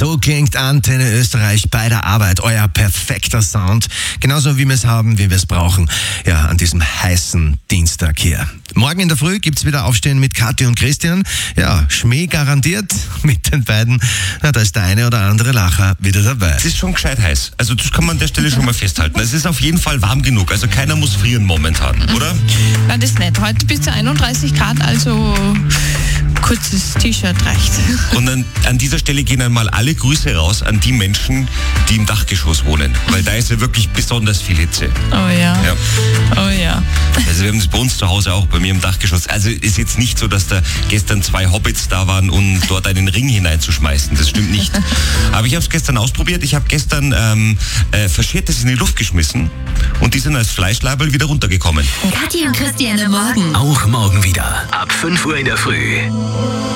So klingt Antenne Österreich bei der Arbeit. Euer perfekter Sound. Genauso wie wir es haben, wie wir es brauchen. Ja, an diesem heißen Dienstag hier. Morgen in der Früh gibt's wieder Aufstehen mit Kathi und Christian. Ja, Schmäh garantiert mit den beiden. Na, da ist der eine oder andere Lacher wieder dabei. Es ist schon gescheit heiß. Also das kann man an der Stelle schon mal festhalten. Es ist auf jeden Fall warm genug. Also keiner muss frieren momentan, oder? Na, das ist nett. Heute bis zu 31 Grad, also kurzes T-Shirt reicht. Und an dieser Stelle gehen einmal alle Grüße raus an die Menschen, die im Dachgeschoss wohnen. Weil da ist ja wirklich besonders viel Hitze. Oh ja. Ja. Oh ja. Also wir haben es bei uns zu Hause auch, bei mir im Dachgeschoss. Also ist jetzt nicht so, dass da gestern 2 Hobbits da waren, um dort einen Ring hineinzuschmeißen. Das stimmt nicht. Aber ich habe es gestern ausprobiert. Ich habe gestern Verschiertes in die Luft geschmissen und die sind als Fleischlaberl wieder runtergekommen. Kathi und Christian im Morgen. Auch morgen wieder. Ab 5 Uhr in der Früh.